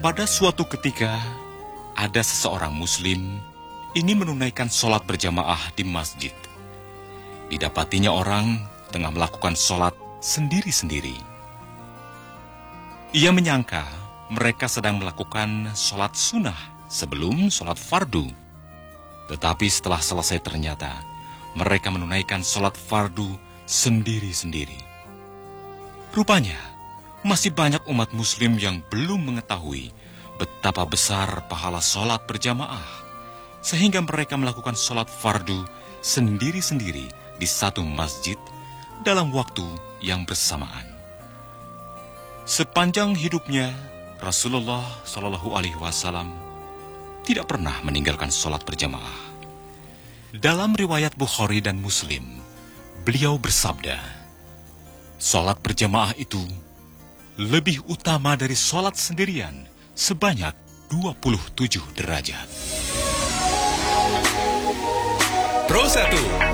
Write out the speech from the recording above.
Pada suatu ketika, ada seseorang muslim ingin menunaikan sholat berjamaah di masjid. Didapatinya orang tengah melakukan sholat sendiri-sendiri. Ia menyangka mereka sedang melakukan sholat sunnah sebelum sholat fardu. Tetapi setelah selesai ternyata mereka menunaikan sholat fardu sendiri-sendiri. Rupanya, masih banyak umat muslim yang belum mengetahui betapa besar pahala sholat berjamaah, sehingga mereka melakukan sholat fardu sendiri-sendiri di satu masjid dalam waktu yang bersamaan. Sepanjang hidupnya, Rasulullah SAW tidak pernah meninggalkan sholat berjamaah. Dalam riwayat Bukhari dan Muslim, beliau bersabda, sholat berjamaah itu lebih utama dari sholat sendirian sebanyak 27 derajat. Pro 1